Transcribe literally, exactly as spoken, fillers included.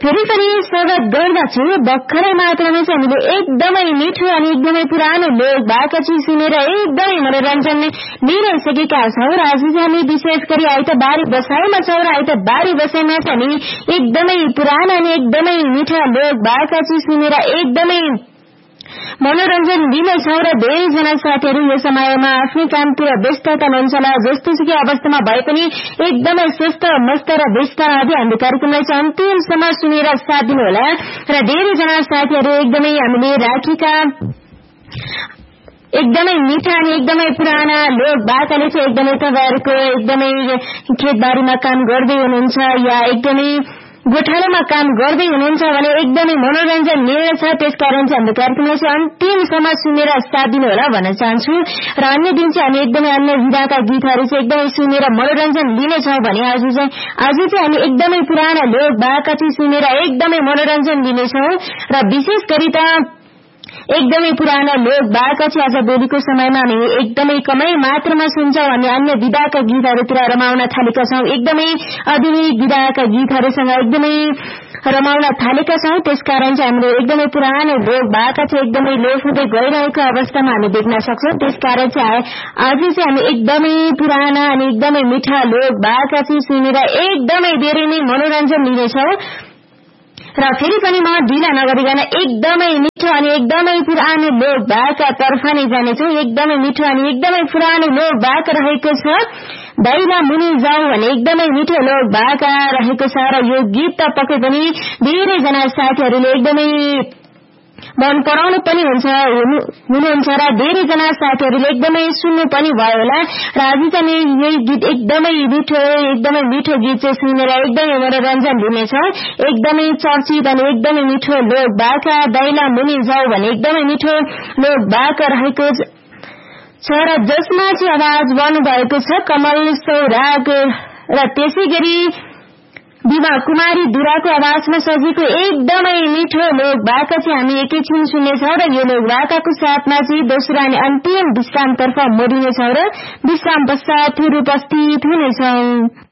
फेरि पनि स्वागत गर्दछु। भर्खरै मात्रमा चाहिँ हामीले एकदमै मिठो अनि एकदमै पुरानो लोक भाकाची सुनेर एकदमै मनोरञ्जन लिइसकेका छौँ र आज चाहिँ हामी विशेष गरी आइतबारी बसाइमा छौँ र आइतबारी बसाइमा चाहिँ हामी एकदमै पुरानो अनि एकदमै मिठा लोक भाकाची सुनेर एकदमै मनोरञ्जन लिनेछौँ र धेरैजना साथीहरू यो समयमा आफ्नै कामतिर व्यस्तता हुनुहुन्छ जस्तोसुकै अवस्थामा भए पनि एकदमै स्वस्थ मस्त र व्यस्त आदि हाम्रो कार्यक्रमलाई चाहिँ अन्तिमसम्म सुनेर साथ दिनुहोला र धेरैजना साथीहरू एकदमै हामीले राखेका एकदमै मिठा अनि एकदमै पुराना लोक भाकाले चाहिँ एकदमै तपाईँहरूको एकदमै खेतबारीमा काम गर्दै हुनुहुन्छ या एकदमै गोठालामा काम गर्दै हुनुहुन्छ भने एकदमै मनोरञ्जन लिएर छ। त्यसकारण चाहिँ हाम्रो कार्यक्रमलाई चाहिँ अन्तिमसम्म सुनेर साथ दिनुहोला भन्न चाहन्छु र अन्य दिन चाहिँ हामी एकदमै अन्य विधाका गीतहरू चाहिँ एकदमै सुनेर मनोरञ्जन लिनेछौँ भने आज चाहिँ आज चाहिँ हामी एकदमै पुराना लोक भाका चाहिँ सुनेर एकदमै मनोरञ्जन लिनेछौँ र विशेष गरी त एकदमै पुरानो लोक भाका चाहिँ आज भोलिको समयमा हामी एकदमै कमै मात्रामा सुन्छौँ अनि अन्य विधाका गीतहरूतिर रमाउन थालेका छौँ। एकदमै आधुनिक विधाका गीतहरूसँग एकदमै रमाउन थालेका छौँ। त्यसकारण चाहिँ हाम्रो एकदमै पुरानो लोक भाका चाहिँ एकदमै लोप हुँदै गइरहेको अवस्थामा हामी देख्न सक्छौँ। त्यसकारण चाहिँ आज चाहिँ हामी एकदमै पुराना अनि एकदमै मिठा लोक भाका चाहिँ सुनेर एकदमै धेरै नै मनोरञ्जन लिनेछौँ र फेरि पनि म ढिला नगरिकन एकदमै मिठो अनि एकदमै पुरानो लोक भाका तर्फ नै जानेछु। एकदमै मिठो अनि एकदमै पुरानो लोक भाका रहेको छ दैला मुनि जाऊ भने एकदमै मिठो लोक भाका रहेको छ र यो गीत त पक्कै पनि धेरैजना साथीहरूले एकदमै मन पराउनु पनि हुन्छ हुनुहुन्छ र धेरैजना साथीहरूले एकदमै सुन्नु पनि भयो होला र आज चाहिँ यही गीत एकदमै मिठो एकदमै मिठो गीत चाहिँ सुनेर एकदमै मनोरञ्जन लिनेछौँ। एकदमै चर्चित अनि एकदमै मिठो लोक भाका दैला मुनि जाऊ भने एकदमै मिठो लोक भाका रहेको छ र जसमा चाहिँ आवाज गर्नुभएको छ कमल सौराग र त्यसै गरी विमा कुमारी दुराको आवाजमा सजिएको एकदमै मिठो लोक भाका चाहिँ हामी एकैछिन सुन्नेछौँ र यो लोक भाकाको साथमा चाहिँ दोस्रो अनि अन्तिम विश्रामतर्फ मोडिनेछौँ र विश्राम पश्चात फेरि उपस्थित हुनेछौँ।